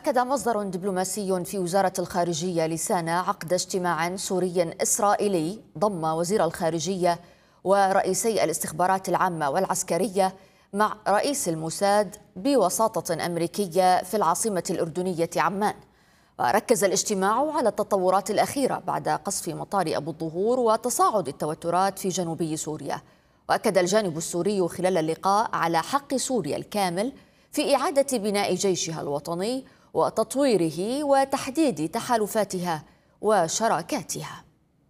أكد مصدر دبلوماسي في وزارة الخارجية لسانا عقد اجتماع سوري إسرائيلي ضم وزير الخارجية ورئيسي الاستخبارات العامة والعسكرية مع رئيس الموساد بوساطة أمريكية في العاصمة الأردنية عمان. وركز الاجتماع على التطورات الأخيرة بعد قصف مطار أبو الظهور وتصاعد التوترات في جنوبي سوريا. وأكد الجانب السوري خلال اللقاء على حق سوريا الكامل في إعادة بناء جيشها الوطني وتطويره وتحديد تحالفاتها وشراكاتها.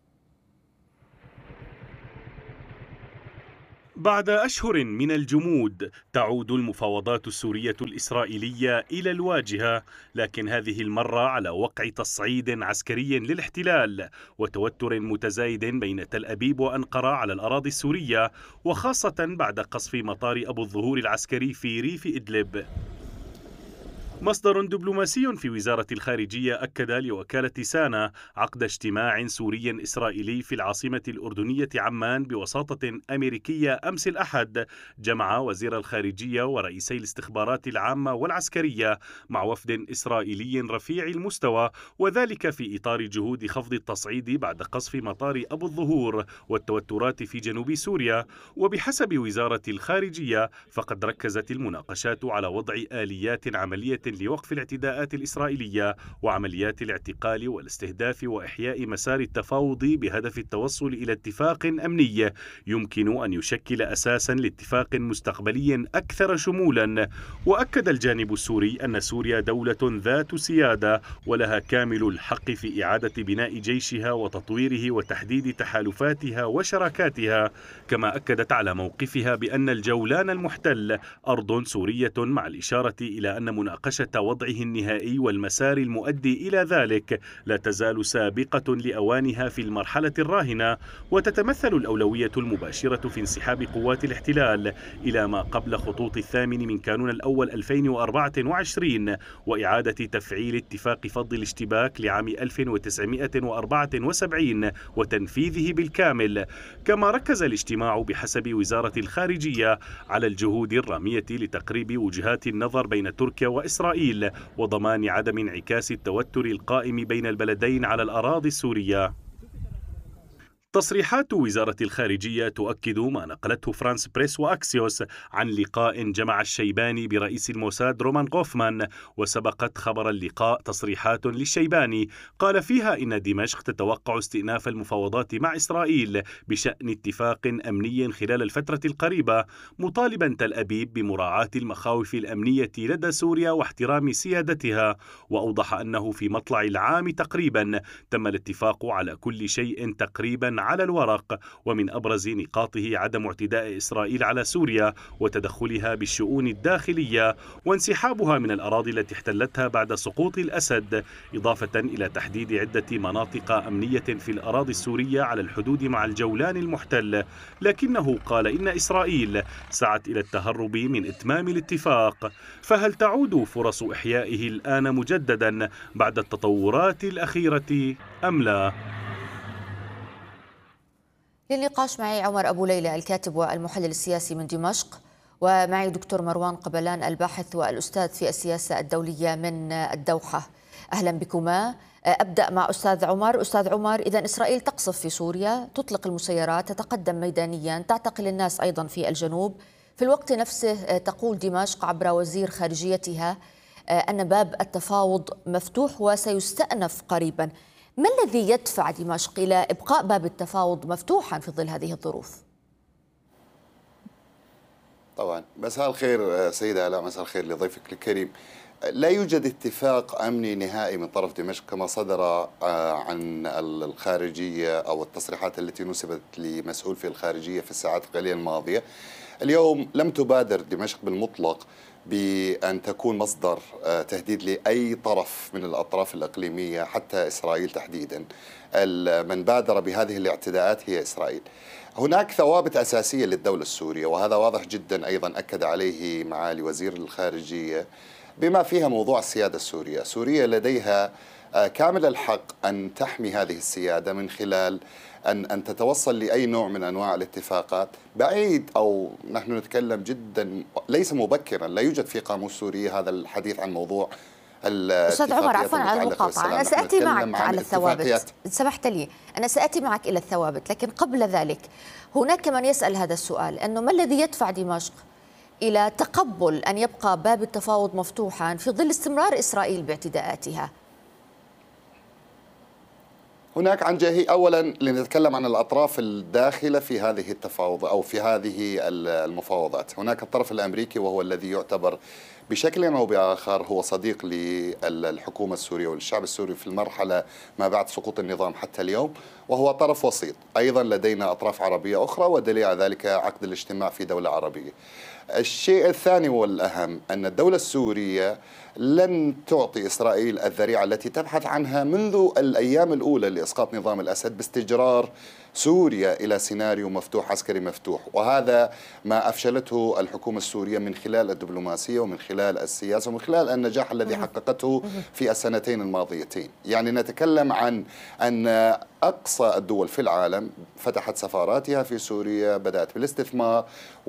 بعد أشهر من الجمود تعود المفاوضات السورية الإسرائيلية إلى الواجهة، لكن هذه المرة على وقع تصعيد عسكري للاحتلال وتوتر متزايد بين تل أبيب وأنقرة على الأراضي السورية، وخاصة بعد قصف مطار أبو الظهور العسكري في ريف إدلب. مصدر دبلوماسي في وزارة الخارجية أكد لوكالة سانا عقد اجتماع سوري إسرائيلي في العاصمة الأردنية عمان بوساطة أمريكية أمس الأحد، جمع وزير الخارجية ورئيسي الاستخبارات العامة والعسكرية مع وفد إسرائيلي رفيع المستوى، وذلك في إطار جهود خفض التصعيد بعد قصف مطار أبو الظهور والتوترات في جنوب سوريا. وبحسب وزارة الخارجية فقد ركزت المناقشات على وضع آليات عملية لوقف الاعتداءات الإسرائيلية وعمليات الاعتقال والاستهداف وإحياء مسار التفاوض بهدف التوصل إلى اتفاق أمني يمكن أن يشكل أساسا لاتفاق مستقبلي أكثر شمولا. وأكد الجانب السوري أن سوريا دولة ذات سيادة ولها كامل الحق في إعادة بناء جيشها وتطويره وتحديد تحالفاتها وشراكاتها، كما أكدت على موقفها بأن الجولان المحتل أرض سورية، مع الإشارة إلى أن مناقشة وضعه النهائي والمسار المؤدي إلى ذلك لا تزال سابقة لأوانها في المرحلة الراهنة، وتتمثل الأولوية المباشرة في انسحاب قوات الاحتلال إلى ما قبل خطوط 8 من كانون الأول 2024 وإعادة تفعيل اتفاق فض الاشتباك لعام 1974 وتنفيذه بالكامل. كما ركز الاجتماع بحسب وزارة الخارجية على الجهود الرامية لتقريب وجهات النظر بين تركيا وإسرائيل وضمان عدم انعكاس التوتر القائم بين البلدين على الأراضي السورية. تصريحات وزارة الخارجية تؤكد ما نقلته فرانس بريس وأكسيوس عن لقاء جمع الشيباني برئيس الموساد رومان غوفمان، وسبقت خبر اللقاء تصريحات للشيباني قال فيها إن دمشق تتوقع استئناف المفاوضات مع إسرائيل بشأن اتفاق أمني خلال الفترة القريبة، مطالبا تل أبيب بمراعاة المخاوف الأمنية لدى سوريا واحترام سيادتها. وأوضح أنه في مطلع العام تقريبا تم الاتفاق على كل شيء تقريبا على الورق، ومن أبرز نقاطه عدم اعتداء إسرائيل على سوريا وتدخلها بالشؤون الداخلية وانسحابها من الأراضي التي احتلتها بعد سقوط الأسد، إضافة إلى تحديد عدة مناطق أمنية في الأراضي السورية على الحدود مع الجولان المحتل. لكنه قال إن إسرائيل سعت إلى التهرب من إتمام الاتفاق، فهل تعود فرص إحيائه الآن مجددا بعد التطورات الأخيرة أم لا؟ للنقاش معي عمر أبو ليلى الكاتب والمحلل السياسي من دمشق، ومعي دكتور مروان قبلان الباحث والأستاذ في السياسة الدولية من الدوحة. أهلا بكما. أبدأ مع أستاذ عمر. أستاذ عمر، إذا إسرائيل تقصف في سوريا، تطلق المسيرات، تتقدم ميدانيا، تعتقل الناس أيضا في الجنوب، في الوقت نفسه تقول دمشق عبر وزير خارجيتها أن باب التفاوض مفتوح وسيستأنف قريبا. ما الذي يدفع دمشق إلى إبقاء باب التفاوض مفتوحا في ظل هذه الظروف؟ طبعا مساء الخير سيدة آلاء، مساء الخير لضيفك الكريم. لا يوجد اتفاق أمني نهائي من طرف دمشق كما صدر عن الخارجية أو التصريحات التي نسبت لمسؤول في الخارجية في الساعات القليلة الماضية. اليوم لم تبادر دمشق بالمطلق بأن تكون مصدر تهديد لأي طرف من الأطراف الإقليمية حتى إسرائيل تحديدا. من بادر بهذه الاعتداءات هي إسرائيل. هناك ثوابت أساسية للدولة السورية، وهذا واضح جدا أيضا أكد عليه معالي وزير الخارجية، بما فيها موضوع السيادة السورية. سوريا لديها كامل الحق أن تحمي هذه السيادة من خلال أن تتوصل لأي نوع من أنواع الاتفاقات بعيد، أو نحن نتكلم جدا ليس مبكرا، لا يوجد في قاموس سوريا هذا الحديث عن موضوع أستاذ عمر، الاتفاقيات عفوا على المتعلقة المقاطعة، بالسلام. أنا نحن سأتي نتكلم معك عن على الثوابت اتفاقيات. إن سمحت لي. أنا سأتي معك إلى الثوابت، لكن قبل ذلك هناك من يسأل هذا السؤال، أنه ما الذي يدفع دمشق إلى تقبل أن يبقى باب التفاوض مفتوحا في ظل استمرار إسرائيل باعتداءاتها؟ هناك عن جهة أولا لنتكلم عن الأطراف الداخلة في هذه التفاوض أو في هذه المفاوضات. هناك الطرف الأمريكي وهو الذي يعتبر بشكل أو بآخر هو صديق للحكومة السورية والشعب السوري في المرحلة ما بعد سقوط النظام حتى اليوم، وهو طرف وسيط. أيضا لدينا أطراف عربية أخرى، ودليل على ذلك عقد الاجتماع في دولة عربية. الشيء الثاني والأهم أن الدولة السورية لن تعطي إسرائيل الذريعة التي تبحث عنها منذ الأيام الأولى لإسقاط نظام الأسد باستجرار سوريا إلى سيناريو مفتوح عسكري مفتوح، وهذا ما أفشلته الحكومة السورية من خلال الدبلوماسية ومن خلال السياسة ومن خلال النجاح الذي حققته في السنتين الماضيتين. يعني نتكلم عن أن أقصى الدول في العالم فتحت سفاراتها في سوريا، بدأت بالاستثمار،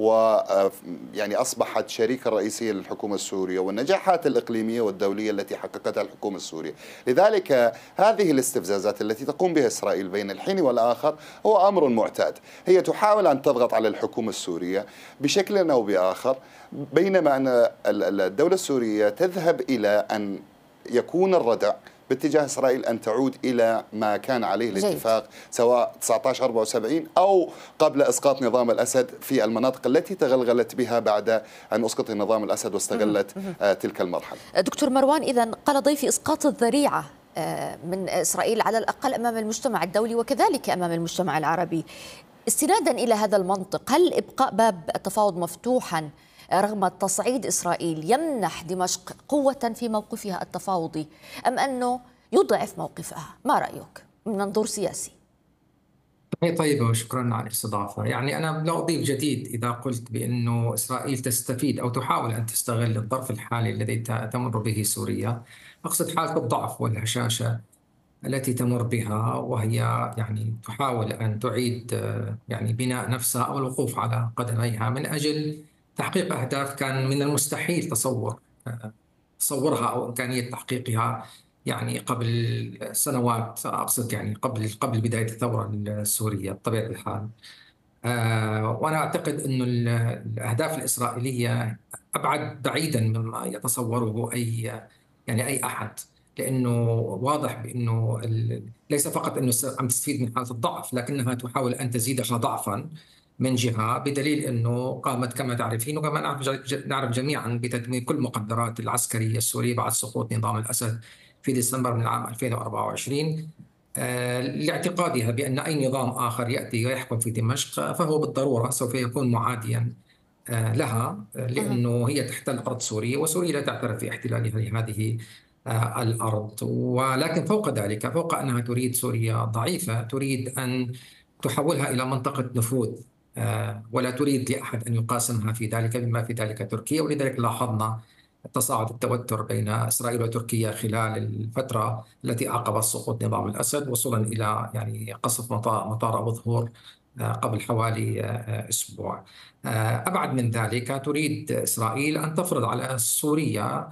ويعني أصبحت شريكة رئيسية للحكومة السورية، والنجاحات الإقليمية والدولية التي حققتها الحكومة السورية. لذلك هذه الاستفزازات التي تقوم بها إسرائيل بين الحين والآخر هو أمر معتاد. هي تحاول أن تضغط على الحكومة السورية بشكل أو بآخر، بينما أن الدولة السورية تذهب إلى أن يكون الردع باتجاه إسرائيل أن تعود إلى ما كان عليه الاتفاق، سواء 1974 أو قبل إسقاط نظام الأسد في المناطق التي تغلغلت بها بعد أن أسقط نظام الأسد واستغلت تلك المرحلة. دكتور مروان، إذن قال ضيفي إسقاط الذريعة من إسرائيل على الأقل أمام المجتمع الدولي وكذلك أمام المجتمع العربي. استنادا إلى هذا المنطق، هل إبقاء باب التفاوض مفتوحا رغم تصعيد إسرائيل يمنح دمشق قوة في موقفها التفاوضي، أم أنه يضعف موقفها؟ ما رأيك من منظور سياسي؟ طيبة، وشكرا على الاستضافة. يعني أنا لا أضيف جديد إذا قلت بأنه إسرائيل تستفيد أو تحاول أن تستغل الظرف الحالي الذي تمر به سوريا. أقصد حالة الضعف والهشاشة التي تمر بها، وهي يعني تحاول أن تعيد يعني بناء نفسها أو الوقوف على قدميها من أجل تحقيق أهداف كان من المستحيل تصورها أو إمكانية تحقيقها يعني قبل سنوات. أقصد يعني قبل بداية الثورة السورية بطبيعة الحال. وأنا أعتقد أن الأهداف الإسرائيلية أبعد بعيدا مما يتصوره أي أحد، لأنه واضح بأنه ليس فقط أنه عم تستفيد من حالة الضعف، لكنها تحاول أن تزيدها ضعفا من جهة، بدليل أنه قامت كما تعرفين وكما نعرف جميعا بتدمير كل المقدرات العسكرية السورية بعد سقوط نظام الأسد في ديسمبر من العام 2024، لاعتقادها بأن أي نظام آخر يأتي ويحكم في دمشق فهو بالضرورة سوف يكون معاديا لها، لأنه هي تحتل أرض سوريا وسوريا لا تعترف باحتلالها لهذه الأرض. ولكن فوق ذلك، فوق أنها تريد سوريا ضعيفة، تريد أن تحولها إلى منطقة نفوذ، ولا تريد لأحد أن يقاسمها في ذلك بما في ذلك تركيا. ولذلك لاحظنا تصاعد التوتر بين إسرائيل وتركيا خلال الفترة التي عقبت سقوط نظام الأسد، وصولا إلى يعني قصف مطار أبو ظهور قبل حوالي أسبوع. أبعد من ذلك، تريد إسرائيل أن تفرض على سوريا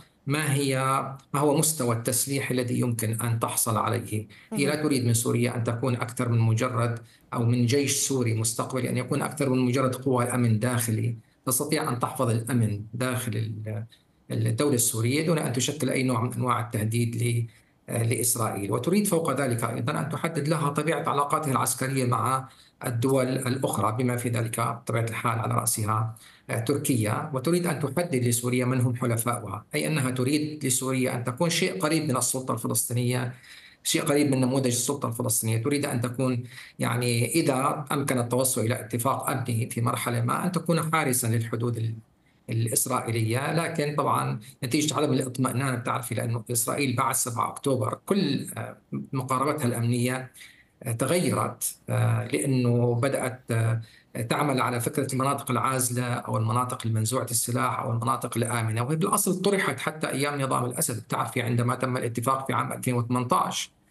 ما هو مستوى التسليح الذي يمكن أن تحصل عليه. هي لا تريد من سوريا أن تكون أكثر من مجرد، أو من جيش سوري مستقبلي، أن يكون أكثر من مجرد قوى أمن داخلي تستطيع أن تحفظ الأمن داخل الدولة السورية دون أن تشكل أي نوع من أنواع التهديد لإسرائيل. وتريد فوق ذلك أيضا أن تحدد لها طبيعة علاقاتها العسكرية مع الدول الأخرى بما في ذلك بطبيعة الحال على رأسها تركيا. وتريد أن تحدد لسوريا من هم حلفاؤها، أي أنها تريد لسوريا أن تكون شيء قريب من السلطة الفلسطينية، شيء قريب من نموذج السلطة الفلسطينية. تريد أن تكون يعني إذا أمكن التوصل إلى اتفاق أمني في مرحلة ما أن تكون حارسا للحدود الإسرائيلية. لكن طبعا نتيجة عدم الاطمئنان، بتعرفي، لأنه إسرائيل بعد 7 أكتوبر كل مقاربتها الأمنية تغيرت، لأنه بدأت تعمل على فكرة المناطق العازلة أو المناطق المنزوعة السلاح أو المناطق الآمنة، وهي بالأصل طرحت حتى أيام نظام الأسد. بتعرفي عندما تم الاتفاق في عام 2018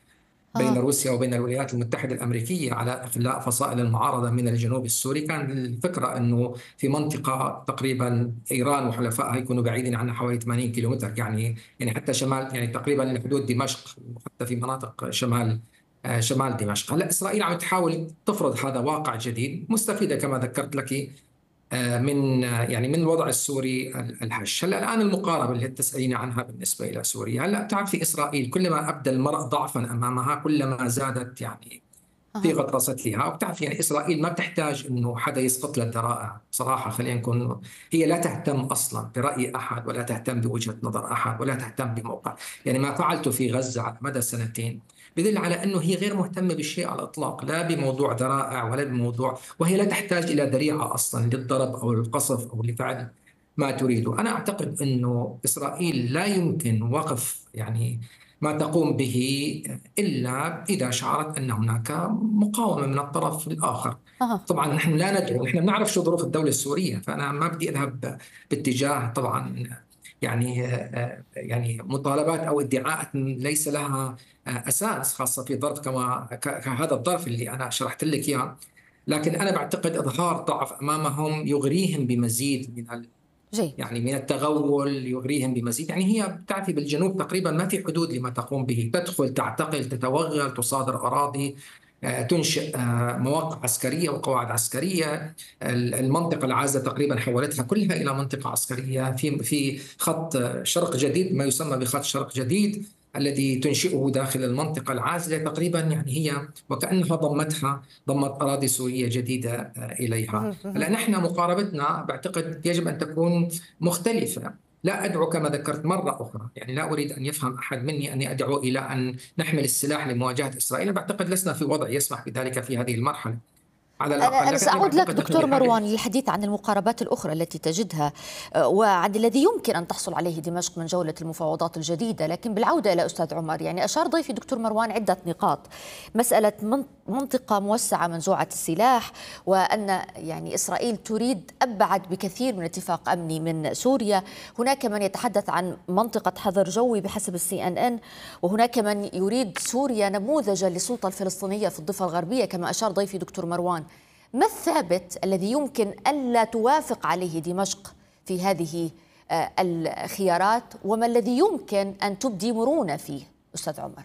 بين روسيا وبين الولايات المتحدة الأمريكية على إخلاء فصائل المعارضة من الجنوب السوري. كان الفكرة أنه في منطقة تقريبا إيران وحلفائها يكونوا بعيدين عنها حوالي 80 كيلومتر، يعني حتى شمال، يعني تقريبا لحدود دمشق، وحتى في مناطق شمال دمشق. هلا إسرائيل عم تحاول تفرض هذا واقع جديد، مستفيدة كما ذكرت لك من الوضع السوري الهش. هلا الان المقاربه اللي تساليني عنها بالنسبه الى سوريا، هلا بتعرفي اسرائيل كلما ابدى المرء ضعفا امامها كلما زادت في غطرستها. وبتعرفي اسرائيل ما بتحتاج انه حدا يسقط لها الذرائع صراحه، خلينا نكون، هي لا تهتم اصلا براي احد، ولا تهتم بوجهه نظر احد، ولا تهتم بموقع. يعني ما فعلته في غزه على مدى سنتين بدل على انه هي غير مهتمه بالشيء على الاطلاق، لا بموضوع ذرائع ولا بموضوع، وهي لا تحتاج الى ذريعه اصلا للضرب او للقصف او لفعل ما تريده. انا اعتقد انه اسرائيل لا يمكن وقف ما تقوم به إلا إذا شعرت أن هناك مقاومة من الطرف الآخر. طبعا نحن لا ندعو، نحن بنعرف شو ظروف الدولة السورية، فأنا ما بدي أذهب باتجاه طبعا مطالبات أو ادعاءات ليس لها أساس، خاصة في ظرف كهذا الظرف اللي أنا شرحت لك إياه. لكن أنا بعتقد إظهار ضعف أمامهم يغريهم بمزيد من التغول، يغريهم بمزيد. هي بتعرفي بالجنوب تقريبا ما في حدود لما تقوم به، تدخل، تعتقل، تتوغل، تصادر أراضي، تنشئ مواقع عسكرية وقواعد عسكرية. المنطقة العازلة تقريبا حولتها كلها إلى منطقة عسكرية في خط شرق جديد، ما يسمى بخط شرق جديد، الذي تنشئه داخل المنطقة العازلة تقريبا. هي وكأنها ضمت أراضي سورية جديدة إليها. هلا نحن مقاربتنا بعتقد يجب أن تكون مختلفة. لا أدعو كما ذكرت مرة أخرى، لا أريد أن يفهم أحد مني أني أدعو إلى أن نحمل السلاح لمواجهة إسرائيل. بعتقد لسنا في وضع يسمح بذلك في هذه المرحلة على الأقل. أنا سأعود لك دكتور مروان للحديث عن المقاربات الأخرى التي تجدها وعن الذي يمكن أن تحصل عليه دمشق من جولة المفاوضات الجديدة. لكن بالعودة إلى أستاذ عمر، أشار ضيفي دكتور مروان عدة نقاط: مسألة منطقة موسعة منزوعة السلاح، وأن إسرائيل تريد أبعد بكثير من اتفاق أمني من سوريا. هناك من يتحدث عن منطقة حظر جوي بحسب CNN، وهناك من يريد سوريا نموذجا للسلطة الفلسطينية في الضفة الغربية كما أشار ضيفي دكتور مروان. ما الثابت الذي يمكن ألا توافق عليه دمشق في هذه الخيارات، وما الذي يمكن أن تبدي مرونة فيه أستاذ عمر؟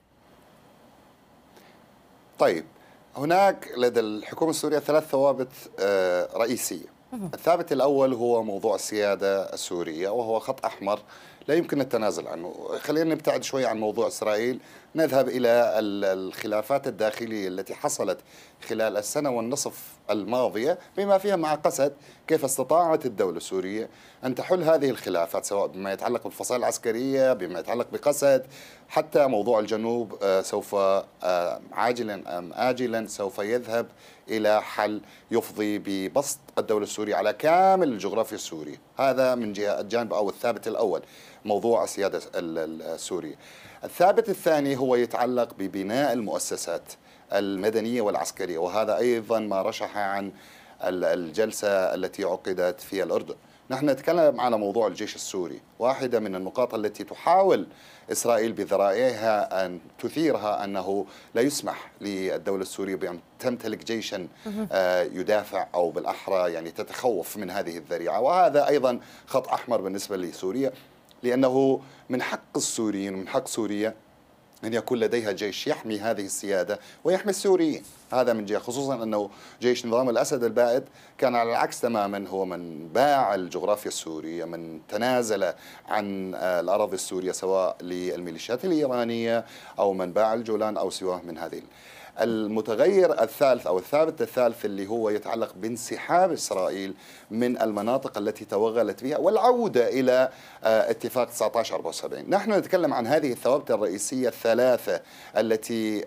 طيب، هناك لدى الحكومة السورية 3 ثوابت رئيسية. الثابت الأول هو موضوع السيادة السورية، وهو خط أحمر لا يمكن التنازل عنه. خلينا نبتعد شوي عن موضوع إسرائيل، نذهب إلى الخلافات الداخلية التي حصلت خلال السنة والنصف الماضية، بما فيها مع قسد كيف استطاعت الدولة السورية أن تحل هذه الخلافات، سواء بما يتعلق بالفصائل العسكرية، بما يتعلق بقسد، حتى موضوع الجنوب سوف عاجلا أم آجلا سوف يذهب إلى حل يفضي ببسط الدولة السورية على كامل الجغرافيا السورية. هذا من جهة الجانب أو الثابت الأول، موضوع السيادة السورية. الثابت الثاني هو يتعلق ببناء المؤسسات المدنية والعسكرية، وهذا أيضا ما رشح عن الجلسة التي عقدت في الأردن. نحن نتكلم على موضوع الجيش السوري. واحدة من النقاط التي تحاول إسرائيل بذرائعها أن تثيرها أنه لا يسمح للدولة السورية بأن تمتلك جيشا يدافع، أو بالأحرى تتخوف من هذه الذريعة. وهذا أيضا خط أحمر بالنسبة لسوريا، لأنه من حق السوريين ومن حق سوريا أن يكون لديها جيش يحمي هذه السيادة ويحمي السوريين. هذا من جهة، خصوصا أنه جيش نظام الأسد البائد كان على العكس تماما، هو من باع الجغرافيا السورية، من تنازل عن الأراضي السورية سواء للميليشيات الإيرانية أو من باع الجولان أو سواه من هذه. المتغير الثالث أو الثابت الثالث اللي هو يتعلق بانسحاب إسرائيل من المناطق التي توغلت بها والعودة إلى اتفاق 1974. نحن نتكلم عن هذه الثوابت الرئيسية الثلاثة التي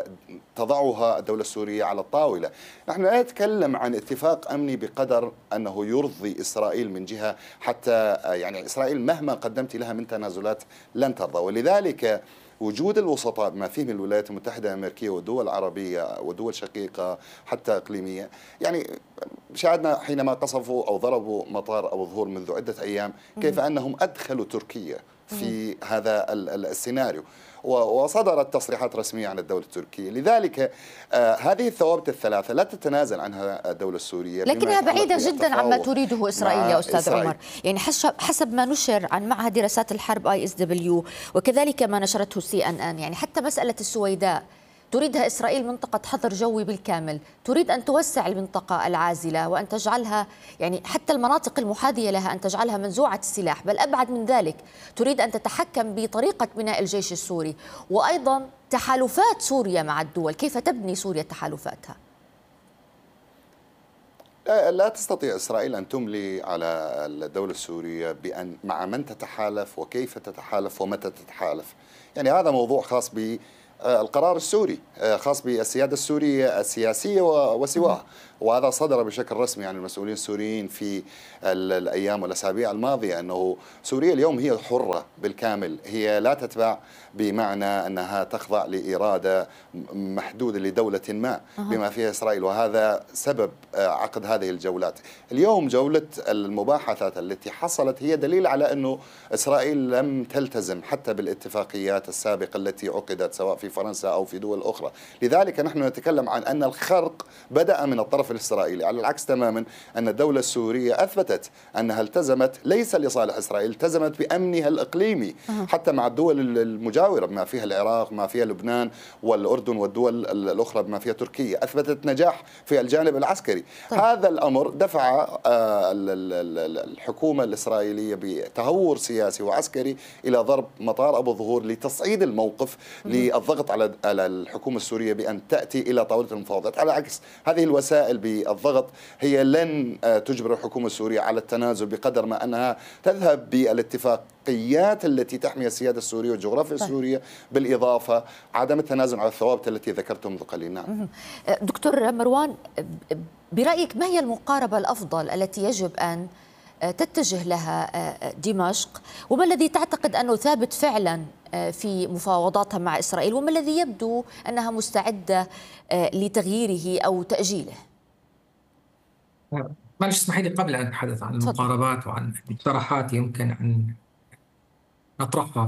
تضعها الدولة السورية على الطاولة. نحن لا نتكلم عن اتفاق أمني بقدر أنه يرضي إسرائيل من جهة، حتى إسرائيل مهما قدمت لها من تنازلات لن ترضى. ولذلك وجود الوسطاء بما فيهم الولايات المتحدة الأمريكية والدول العربية ودول شقيقة حتى إقليمية، شاهدنا حينما قصفوا أو ضربوا مطار أبو ظهور منذ عدة أيام كيف أنهم أدخلوا تركيا في هذا السيناريو. وصدرت تصريحات رسمية عن الدولة التركية. لذلك هذه الثوابت الثلاثة لا تتنازل عنها الدولة السورية، لكنها بعيدة جدا عما تريده إسرائيل يا أستاذ عمر. يعني حسب ما نشر عن معهد دراسات الحرب ISW وكذلك ما نشرته CNN، يعني حتى مسألة السويداء تريدها إسرائيل منطقة حظر جوي بالكامل، تريد أن توسع المنطقة العازلة وأن تجعلها يعني حتى المناطق المحاذية لها أن تجعلها منزوعة السلاح، بل أبعد من ذلك تريد أن تتحكم بطريقة بناء الجيش السوري، وأيضا تحالفات سوريا مع الدول. كيف تبني سوريا تحالفاتها؟ لا تستطيع إسرائيل أن تملي على الدولة السورية بأن مع من تتحالف وكيف تتحالف ومتى تتحالف. يعني هذا موضوع خاص بالقرار السوري، خاص بالسيادة السورية السياسية وسواها، وهذا صدر بشكل رسمي عن المسؤولين السوريين في الأيام والأسابيع الماضية، أنه سوريا اليوم هي حرة بالكامل، هي لا تتبع بمعنى أنها تخضع لإرادة محدودة لدولة ما بما فيها إسرائيل، وهذا سبب عقد هذه الجولات. اليوم جولة المباحثات التي حصلت هي دليل على أنه إسرائيل لم تلتزم حتى بالاتفاقيات السابقة التي عقدت سواء في فرنسا أو في دول أخرى. لذلك نحن نتكلم عن أن الخرق بدأ من الطرف الإسرائيلي، على العكس تماما أن الدولة السورية أثبتت أنها التزمت ليس لصالح إسرائيل، التزمت بأمنها الإقليمي حتى مع الدول المجاورة بما فيها العراق، بما فيها لبنان والأردن والدول الأخرى بما فيها تركيا، أثبتت نجاح في الجانب العسكري. هذا الأمر دفع الحكومة الإسرائيلية بتهور سياسي وعسكري إلى ضرب مطار أبو ظهور لتصعيد الموقف، للضغط على الحكومة السورية بأن تأتي إلى طاولة المفاوضات. على عكس هذه الوسائل بالضغط هي لن تجبر الحكومة السورية على التنازل بقدر ما أنها تذهب بالاتفاقيات التي تحمي السيادة السورية والجغرافيا السورية، بالإضافة عدم التنازل على الثوابت التي ذكرتم منذ قليل. نعم. دكتور مروان، برأيك ما هي المقاربة الأفضل التي يجب أن تتجه لها دمشق، وما الذي تعتقد أنه ثابت فعلا في مفاوضاتها مع إسرائيل، وما الذي يبدو أنها مستعدة لتغييره أو تأجيله؟ معلش اسمحي لي قبل أن أتحدث عن المقاربات وعن مقترحات يمكن أن نطرحها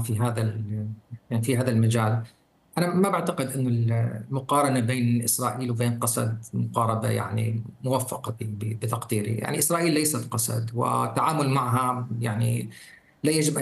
في هذا المجال. أنا ما بعتقد أن المقارنة بين إسرائيل وبين قسد مقاربة يعني موفقة بتقديري. يعني إسرائيل ليست قسد، والتعامل معها يعني لا يجب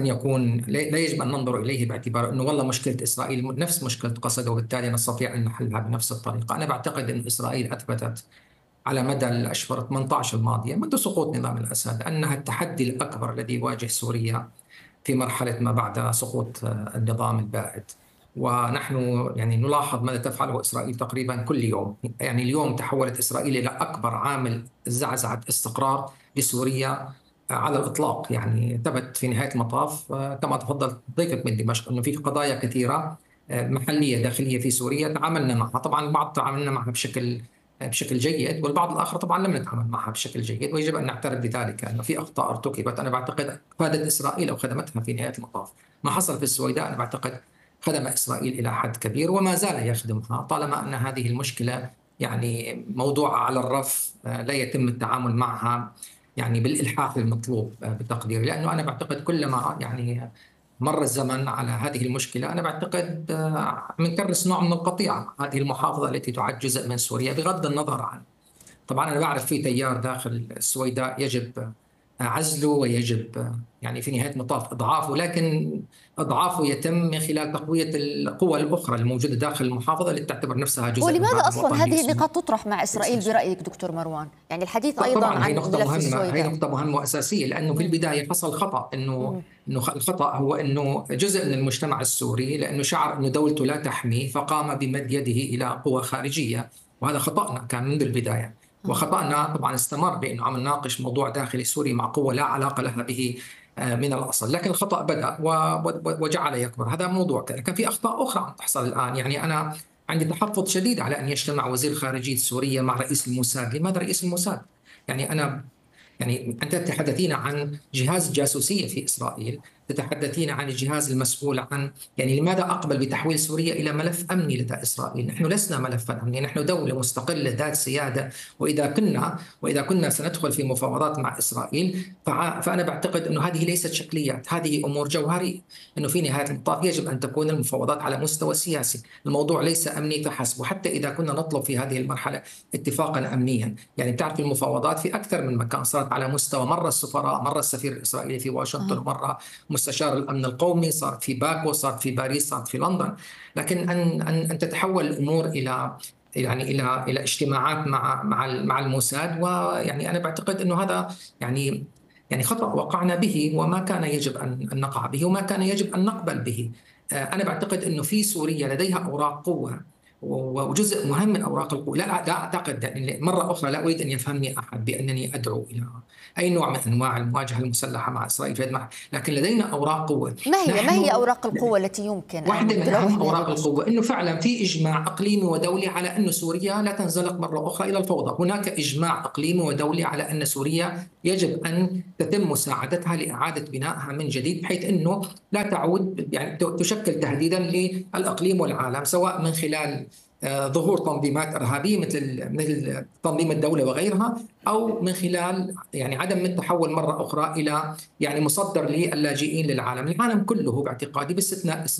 أن ننظر إليه باعتبار أنه والله مشكلة إسرائيل نفس مشكلة قسد وبالتالي نستطيع أن نحلها بنفس الطريقة. أنا بعتقد أن إسرائيل أثبتت على مدى الأشهر 18 الماضية منذ سقوط نظام الأسد أنها التحدي الأكبر الذي يواجه سوريا في مرحلة ما بعد سقوط النظام البائد. ونحن يعني نلاحظ ماذا تفعله إسرائيل تقريبا كل يوم. يعني اليوم تحولت إسرائيل إلى أكبر عامل زعزعة استقرار لسوريا على الإطلاق. يعني ثبت في نهاية المطاف كما تفضل ضيفك من دمشق أنه في قضايا كثيرة محلية داخلية في سوريا تعاملنا معها. طبعا البعض تعاملنا معها بشكل جيد، والبعض الآخر طبعا لم نتعامل معها بشكل جيد، ويجب أن نعترف بذلك أنه في أخطاء ارتكبت. أنا بعتقد فادت إسرائيل أو خدمتها في نهاية المطاف. ما حصل في السويداء أنا بعتقد خدم إسرائيل إلى حد كبير وما زال يخدمها، طالما أن هذه المشكلة يعني موضوعة على الرف لا يتم التعامل معها يعني بالإلحاح المطلوب بتقديري. لأنه أنا بعتقد كلما يعني مر الزمن على هذه المشكلة أنا بعتقد منكرس نوع من القطيعة. هذه المحافظة التي تعد جزء من سوريا بغض النظر عن، طبعا أنا بعرف في تيار داخل السويداء يجب عزله ويجب يعني في نهاية المطاف إضعافه، لكن إضعافه يتم من خلال تقوية القوى الأخرى الموجودة داخل المحافظة اللي تعتبر نفسها جزء. ولماذا أصلا هذه النقاط تطرح مع إسرائيل برأيك دكتور مروان؟ يعني الحديث أيضا عن ملف السويداء. هي نقطة مهمة وأساسية، لأنه في البداية حصل خطأ إنه الخطأ هو إنه جزء من المجتمع السوري لأنه شعر إنه دولته لا تحميه فقام بمد يده إلى قوى خارجية، وهذا خطأنا كان منذ البداية. وخطأنا طبعا استمر بأنه عم نناقش موضوع داخلي سوري مع قوة لا علاقة لها به من الأصل، لكن الخطأ بدأ وجعل يكبر. هذا موضوع كان في أخطاء أخرى عم تحصل الآن. يعني أنا عندي تحفظ شديد على أن يجتمع وزير خارجية سوريا مع رئيس الموساد. لماذا رئيس الموساد؟ يعني أنت تتحدثين عن جهاز جاسوسية في إسرائيل تتحدثين عن الجهاز المسؤول عن يعني لماذا أقبل بتحويل سوريا إلى ملف أمني لدى إسرائيل؟ نحن لسنا ملفا أمني، نحن دولة مستقلة ذات سيادة، وإذا كنا سندخل في مفاوضات مع إسرائيل فأنا بعتقد أنه هذه ليست شكليات، هذه أمور جوهرية، أنه في نهاية المطاف يجب أن تكون المفاوضات على مستوى سياسي، الموضوع ليس أمني فحسب. وحتى إذا كنا نطلب في هذه المرحلة اتفاقا أمنيا، يعني بتعرف المفاوضات في أكثر من مكان صارت على مستوى مرة السفراء، مرة السفير الإسرائيلي في واشنطن، مرة مستشار الأمن القومي، صارت في باكو، صارت في باريس، صارت في لندن. لكن أن تتحول الأمور إلى إلى اجتماعات مع الموساد، ويعني أنا بعتقد أنه هذا يعني خطأ وقعنا به، وما كان يجب أن نقع به، وما كان يجب أن نقبل به. أنا بعتقد أنه في سوريا لديها أوراق قوة، وجزء مهم من أوراق القوة، لا أعتقد، يعني مرة أخرى لا أريد أن يفهمني أحد بأنني أدعو إلى أي نوع من أنواع المواجهة المسلحة مع إسرائيل، لكن لدينا أوراق قوة. ما هي أوراق القوة التي يمكن واحدة من أهم أوراق القوة أنه فعلا في إجماع إقليمي ودولي على أن سوريا لا تنزلق مرة أخرى إلى الفوضى. هناك إجماع إقليمي ودولي على أن سوريا يجب أن تتم مساعدتها لإعادة بنائها من جديد، بحيث أنه لا تعود يعني تشكل تهديدا للإقليم والعالم، سواء من خلال ظهور تنظيمات إرهابية مثل تنظيم الدولة وغيرها، أو من خلال يعني عدم التحول مرة أخرى إلى يعني مصدر للاجئين للعالم. العالم كله باعتقادي باستثناء